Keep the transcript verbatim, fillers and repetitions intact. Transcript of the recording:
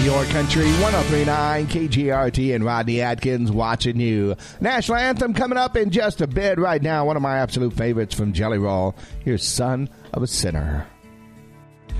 your country. one oh three point nine K G R T and Rodney Atkins watching you. National anthem coming up in just a bit. Right now, one of my absolute favorites from Jelly Roll. Here's Son of a Sinner.